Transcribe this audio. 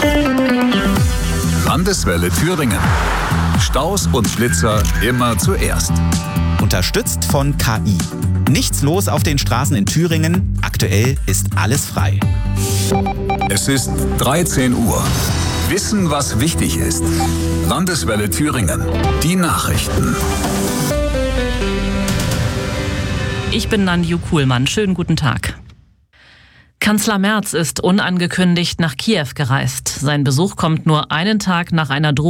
Landeswelle Thüringen. Staus und Blitzer immer zuerst. Unterstützt von KI. Nichts los auf den Straßen in Thüringen. Aktuell ist alles frei. Es ist 13 Uhr. Wissen, was wichtig ist. Landeswelle Thüringen. Die Nachrichten. Ich bin Nanju Kuhlmann. Schönen guten Tag. Kanzler Merz ist unangekündigt nach Kiew gereist. Sein Besuch kommt nur einen Tag nach einer Drohung